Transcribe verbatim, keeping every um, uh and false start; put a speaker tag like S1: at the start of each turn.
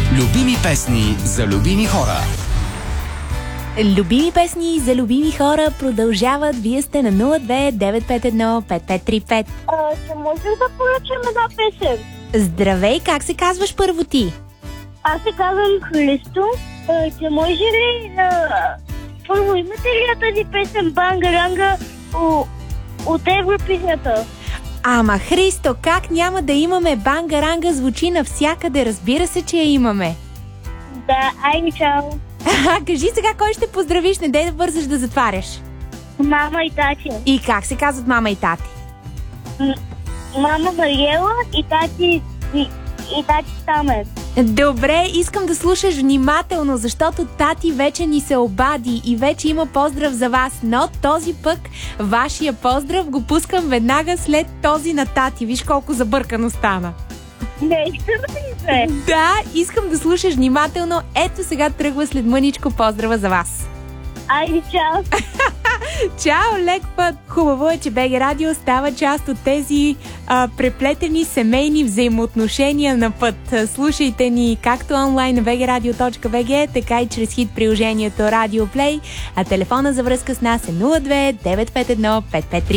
S1: Любими песни за любими хора.
S2: Любими песни за любими хора продължават. Вие сте на нула две девет пет едно пет пет три пет.
S3: Ще можем да поръчам една песен?
S2: Здравей, как се казваш първо ти?
S3: Аз се казвам Христо. Ще може ли... А, първо, имате ли я тази песен Бангаранга от Европизията?
S2: Ама Христо, как няма да имаме? Бангаранга звучи навсякъде, разбира се, че я имаме.
S3: Да, айде, чао.
S2: Кажи сега, кой ще поздравиш, не дей да бързаш да затваряш.
S3: Мама и тати.
S2: И как се казват мама и тати?
S3: М- мама Мариела и тати, и, и тати Стамен.
S2: Добре, искам да слушаш внимателно, защото тати вече ни се обади и вече има поздрав за вас, но този пък вашия поздрав го пускам веднага след този на тати. Виж колко забъркано стана.
S3: Не, искам да се.
S2: Да, искам да слушаш внимателно. Ето сега тръгва след мъничко поздрава за вас.
S3: Айде, чао.
S2: Чао, лек път! Хубаво е, че БГ Радио става част от тези а, преплетени семейни взаимоотношения на път. Слушайте ни както онлайн на би джи радио точка би джи, така и чрез хит приложението Radio Play, а телефона за връзка с нас е нула две девет пет едно пет пет три.